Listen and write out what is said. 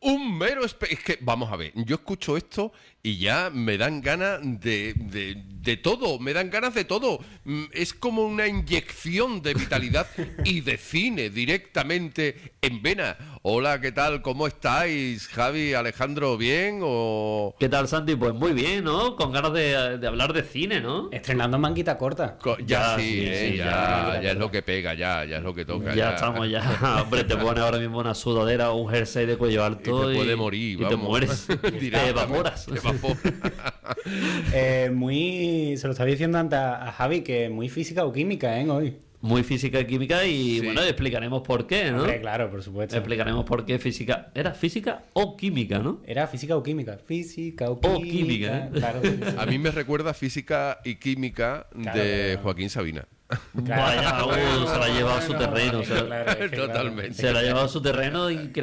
Es que, vamos a ver, yo escucho esto y ya me dan ganas de todo, me dan ganas de todo. Es como una inyección de vitalidad y de cine directamente en vena. Hola, ¿qué tal? ¿Cómo estáis? Javi, Alejandro, ¿bien? ¿O...? ¿Qué tal, Santi? Pues muy bien, ¿no? Con ganas de hablar de cine, ¿no? Estrenando manguita corta. Ya, Ya, sí, sí, ya es lo que pega, ya es lo que toca. Ya estamos, ya. Hombre, te pones ahora mismo una sudadera o un jersey de cuello alto y te puede morir, y te vamos. mueres. Te evaporas. Te evaporas. Se lo estaba diciendo antes a Javi, que muy física o química, hoy. Muy física y química y Sí. bueno, explicaremos por qué, ¿no? Hombre, claro, por supuesto. Explicaremos por qué física. ¿Era física o química, no? Era física o química. Física o O química. química, ¿eh? Claro, sí, sí. A mí me recuerda Física y Química Claro, de claro. Joaquín Sabina. Claro. Vaya, se la ha llevado a su terreno. Claro, es que claro. Totalmente. Se la ha llevado a su terreno